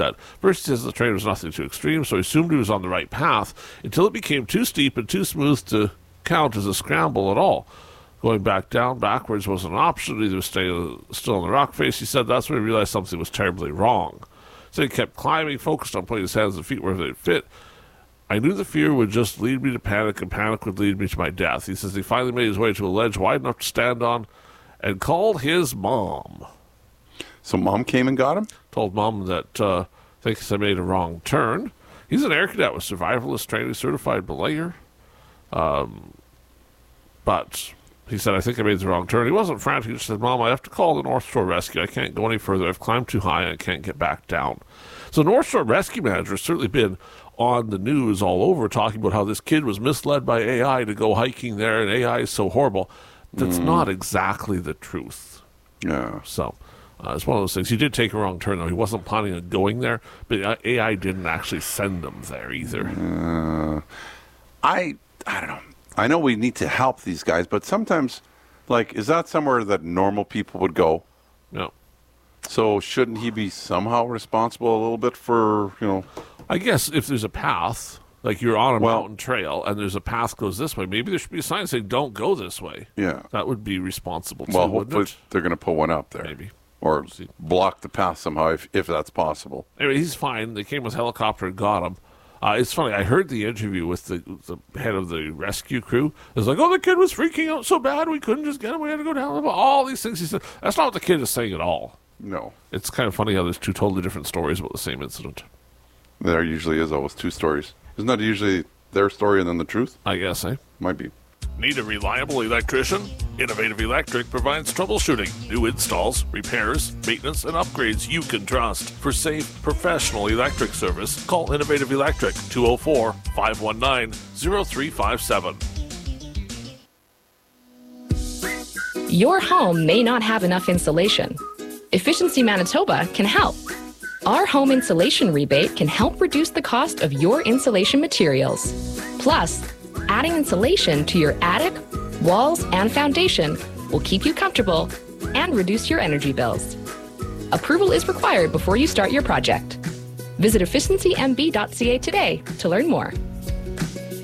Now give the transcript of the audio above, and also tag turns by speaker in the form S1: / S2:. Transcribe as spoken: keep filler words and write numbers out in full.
S1: that. First, he says the terrain was nothing too extreme, so he assumed he was on the right path until it became too steep and too smooth to count as a scramble at all. Going back down backwards wasn't an option, either stay still on the rock face. He said that's when he realized something was terribly wrong. So he kept climbing, focused on putting his hands and feet where they'd fit. I knew the fear would just lead me to panic, and panic would lead me to my death. He says he finally made his way to a ledge wide enough to stand on and called his mom.
S2: So mom came and got him?
S1: Told mom that uh, thinks I made a wrong turn. He's an air cadet with survivalist training, certified belayer. Um, but he said, I think I made the wrong turn. He wasn't frantic. He just said, Mom, I have to call the North Shore Rescue. I can't go any further. I've climbed too high and I can't get back down. So North Shore Rescue Manager has certainly been on the news all over talking about how this kid was misled by A I to go hiking there, and A I is so horrible. That's mm. not exactly the truth.
S2: Yeah.
S1: So uh, it's one of those things. He did take a wrong turn, though. He wasn't planning on going there, but A I didn't actually send him there either.
S2: Uh, I, I don't know. I know we need to help these guys, but sometimes, like, is that somewhere that normal people would go?
S1: No.
S2: So shouldn't he be somehow responsible a little bit for, you know?
S1: I guess if there's a path, like you're on a
S2: well,
S1: mountain trail and there's a path goes this way, maybe there should be a sign saying don't go this way.
S2: Yeah.
S1: That would be responsible too,
S2: well,
S1: wouldn't
S2: hopefully
S1: it?
S2: They're going to put one up there.
S1: Maybe.
S2: Or block the path somehow if, if that's possible.
S1: Anyway, he's fine. They came with a helicopter and got him. Uh, it's funny. I heard the interview with the, the head of the rescue crew. It was like, oh, the kid was freaking out so bad we couldn't just get him. We had to go down. All these things. He said, that's not what the kid is saying at all.
S2: No.
S1: It's kind of funny how there's two totally different stories about the same incident.
S2: There usually is always two stories. Isn't that usually their story and then the truth?
S1: I guess, eh?
S2: Might be.
S1: Need a reliable electrician? Innovative Electric provides troubleshooting, new installs, repairs, maintenance, and upgrades you can trust. For safe, professional electric service, call Innovative Electric, two oh four, five one nine, oh three five seven.
S3: Your home may not have enough insulation. Efficiency Manitoba can help. Our home insulation rebate can help reduce the cost of your insulation materials. Plus, adding insulation to your attic, walls, and foundation will keep you comfortable and reduce your energy bills. Approval is required before you start your project. Visit efficiency m b dot c a today to learn more.